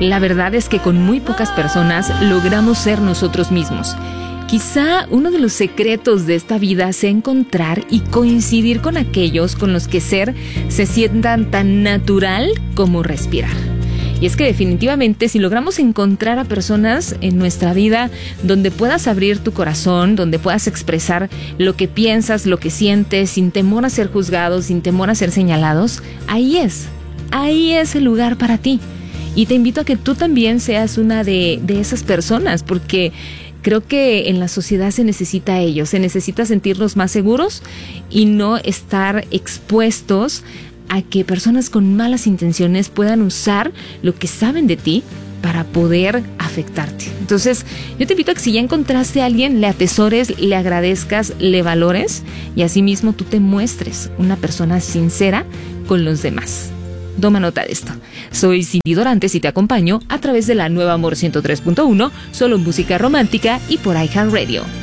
La verdad es que con muy pocas personas logramos ser nosotros mismos. Quizá uno de los secretos de esta vida sea encontrar y coincidir con aquellos con los que ser se sientan tan natural como respirar. Y es que definitivamente si logramos encontrar a personas en nuestra vida donde puedas abrir tu corazón, donde puedas expresar lo que piensas, lo que sientes, sin temor a ser juzgados, sin temor a ser señalados, ahí es el lugar para ti. Y te invito a que tú también seas una de esas personas, porque creo que en la sociedad se necesita ello, se necesita sentirnos más seguros y no estar expuestos a que personas con malas intenciones puedan usar lo que saben de ti para poder afectarte. Entonces, yo te invito a que si ya encontraste a alguien, le atesores, le agradezcas, le valores y asimismo tú te muestres una persona sincera con los demás. Toma nota de esto. Soy Cindy Dorantes y te acompaño a través de la Nueva Amor 103.1, solo música romántica y por iHeartRadio.